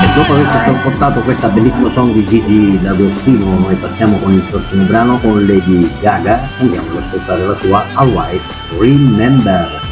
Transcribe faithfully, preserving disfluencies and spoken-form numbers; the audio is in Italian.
dopo aver ascoltato questa bellissima song di Gigi D'Agostino, noi passiamo con il prossimo brano con Lady Gaga, andiamo ad ascoltare la sua Always Remember.